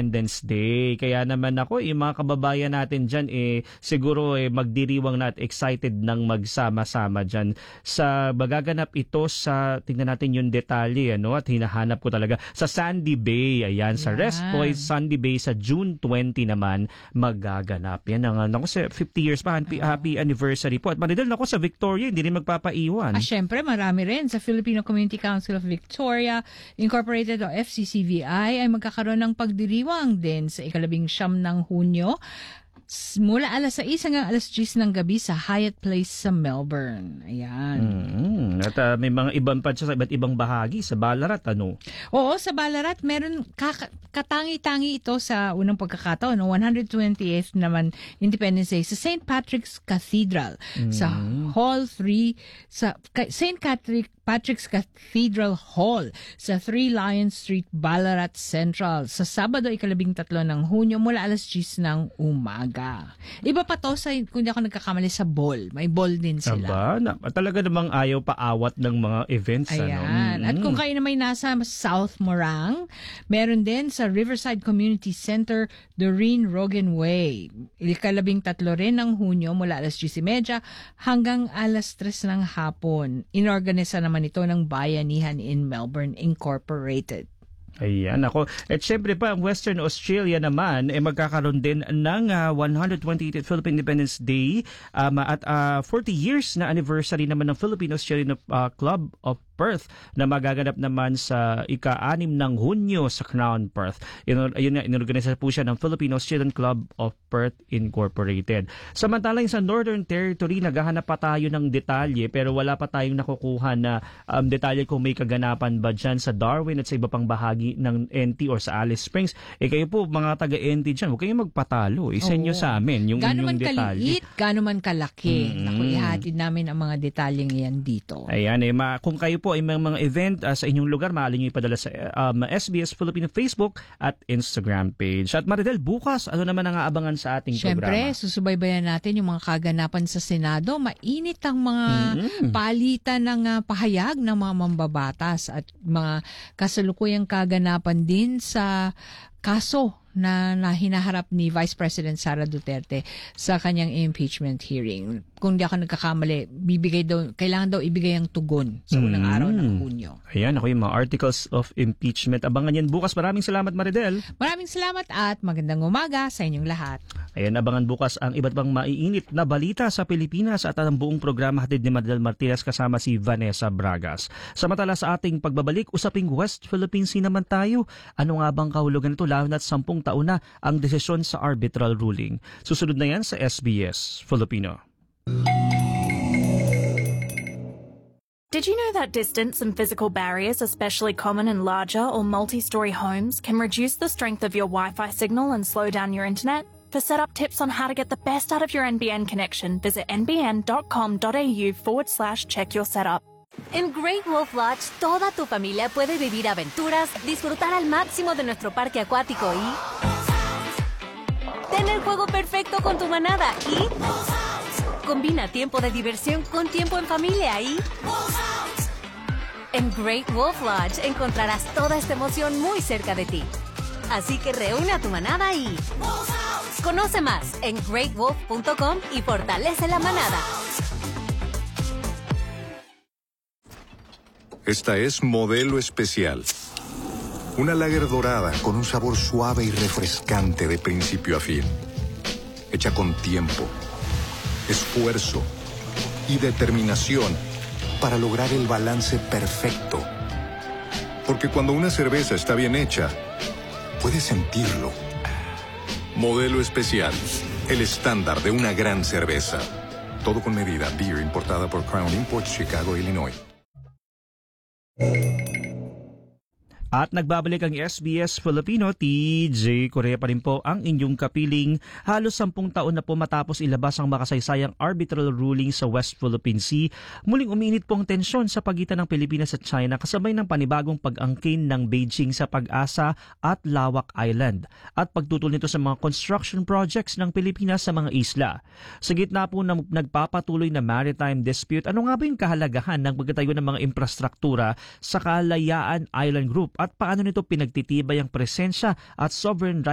Independence Day. Kaya naman ako, yung mga kababayan natin dyan, siguro magdiriwang na at excited nang magsama-sama dyan. Magaganap ito sa, tingnan natin yung detalye, at hinahanap ko talaga, sa Sandy Bay. Ayan, sa Rest Point Sandy Bay sa June 20 naman magaganap. Yan ang 50 years pa. Happy anniversary po. At Maridel, sa Victoria, hindi rin magpapaiwan. Syempre, marami rin. Sa Filipino Community Council of Victoria Incorporated o FCCVI ay magkakaroon ng pagdiriwang din sa 19 ng Hunyo mula alas 6 hanggang alas 10 ng gabi sa Hyatt Place sa Melbourne. Ayan. At may mga ibang pa sa iba't ibang bahagi sa Ballarat, Oo, sa Ballarat, meron katangi-tangi ito sa unang pagkakataon. 120th naman Independence Day sa St. Patrick's Cathedral. Sa Hall 3, sa St. Patrick's Cathedral Hall sa 3 Lion Street, Ballarat Central sa Sabado, 13 ng Hunyo mula alas 10 ng umaga. Iba pa to kung di ako nagkakamali sa ball. May ball din sila. Talaga namang ayaw paawat ng mga events. Ayan. At kung kayo na may nasa South Morang, meron din sa Riverside Community Center, Doreen Rogan Way. 13 rin ng Hunyo mula alas 10:30 hanggang alas 3 ng hapon. Inorganisa naman ito ng Bayanihan in Melbourne Incorporated. Ayan, ako. At syempre pa, ang Western Australia naman, magkakaroon din ng 128th Philippine Independence Day at 40 years na anniversary naman ng Philippine-Australian Club of Perth na magaganap naman sa ika-6 ng Hunyo sa Crown Perth. Inorganisa po siya ng Philippine-Australian Club of Perth Incorporated. Samantalang sa Northern Territory, naghahanap pa tayo ng detalye pero wala pa tayong nakukuha na detalye kung may kaganapan ba dyan sa Darwin at sa iba pang bahagi ng NT or sa Alice Springs. Kayo po, mga taga-NT dyan, huwag kayong magpatalo. Isend nyo sa amin yung inyong detalye. Gano'n man kalaki. Ihatid namin ang mga detalyeng yan dito. Ayan, kung kayo po ay may mga event sa inyong lugar, maaari nyo ipadala sa SBS Filipino Facebook at Instagram page. At Maridel, bukas, ano naman ang aabangan sa ating programa? Siyempre, susubaybayan natin yung mga kaganapan sa Senado. Mainit ang mga palitan ng pahayag ng mga mambabatas at mga kasalukuyang kaganapan din sa kaso na hinaharap ni Vice President Sara Duterte sa kanyang impeachment hearing. Kung di ako nagkakamali, kailangan daw ibigay ang tugon sa unang araw ng Hunyo. Ayan, ako yung mga articles of impeachment. Abangan yan bukas. Maraming salamat, Maridel. Maraming salamat at magandang umaga sa inyong lahat. Ayan, abangan bukas ang iba't bang maiinit na balita sa Pilipinas at ang buong programa hatid ni Maridel Martinez kasama si Vanessa Bragas. Samantala sa ating pagbabalik, usaping West Philippine Sea naman tayo. Ano nga bang kahulugan ito lalo na't 10 taon na ang desisyon sa arbitral ruling? Susunod na yan sa SBS Filipino. Did you know that distance and physical barriers, especially common in larger or multi-story homes, can reduce the strength of your Wi-Fi signal and slow down your internet? For setup tips on how to get the best out of your NBN connection, visit nbn.com.au/check your setup. En Great Wolf Lodge, toda tu familia puede vivir aventuras, disfrutar al máximo de nuestro parque acuático y tener juego perfecto con tu manada y combina tiempo de diversión con tiempo en familia y en Great Wolf Lodge encontrarás toda esta emoción muy cerca de ti. Así que reúne a tu manada y conoce más en greatwolf.com y fortalece la manada. Esta es Modelo Especial. Una lager dorada con un sabor suave y refrescante de principio a fin. Hecha con tiempo, esfuerzo y determinación para lograr el balance perfecto. Porque cuando una cerveza está bien hecha, puedes sentirlo. Modelo Especial, el estándar de una gran cerveza. Todo con medida. Beer importada por Crown Imports, Chicago, Illinois. At nagbabalik ang SBS Filipino, TJ Korea pa rin po ang inyong kapiling. Halos 10 taon na po matapos ilabas ang makasaysayang arbitral ruling sa West Philippine Sea, muling umiinit po ang tensyon sa pagitan ng Pilipinas at China kasabay ng panibagong pag-angkin ng Beijing sa Pag-asa at Lawak Island at pagtutol nito sa mga construction projects ng Pilipinas sa mga isla. Sa gitna po ng nagpapatuloy na maritime dispute, ano nga ba yung kahalagahan ng pagtatayo ng mga infrastruktura sa Kalayaan Island Group at paano nito pinagtitibay ang presensya at sovereign